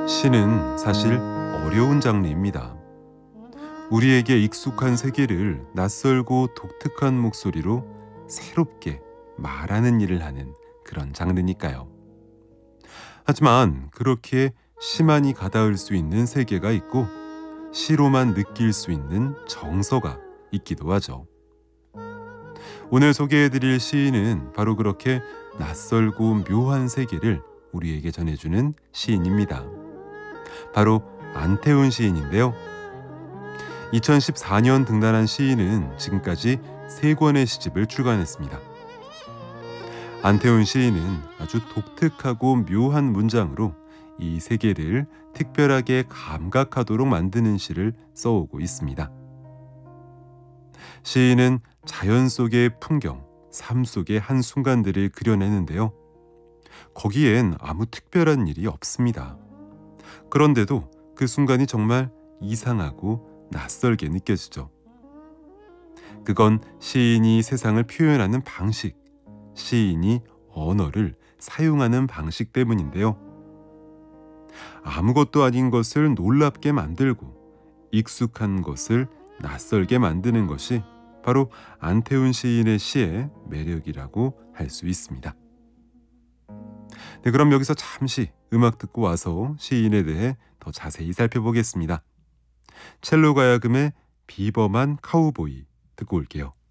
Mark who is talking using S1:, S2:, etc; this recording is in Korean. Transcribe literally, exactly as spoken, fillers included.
S1: 시는 사실 어려운 장르입니다. 우리에게 익숙한 세계를 낯설고 독특한 목소리로 새롭게 말하는 일을 하는 그런 장르니까요. 하지만 그렇게 시만이 가닿을 수 있는 세계가 있고 시로만 느낄 수 있는 정서가 있기도 하죠. 오늘 소개해드릴 시인은 바로 그렇게 낯설고 묘한 세계를 우리에게 전해주는 시인입니다. 바로 안태훈 시인인데요. 이천십사 년 등단한 시인은 지금까지 세 권의 시집을 출간했습니다. 안태훈 시인은 아주 독특하고 묘한 문장으로 이 세계를 특별하게 감각하도록 만드는 시를 써오고 있습니다. 시인은 자연 속의 풍경, 삶 속의 한순간들을 그려내는데요. 거기엔 아무 특별한 일이 없습니다. 그런데도 그 순간이 정말 이상하고 낯설게 느껴지죠. 그건 시인이 세상을 표현하는 방식, 시인이 언어를 사용하는 방식 때문인데요. 아무것도 아닌 것을 놀랍게 만들고 익숙한 것을 낯설게 만드는 것이 바로 안태훈 시인의 시의 매력이라고 할 수 있습니다. 네, 그럼 여기서 잠시 음악 듣고 와서 시인에 대해 더 자세히 살펴보겠습니다. 첼로 가야금의 비범한 카우보이 듣고 올게요.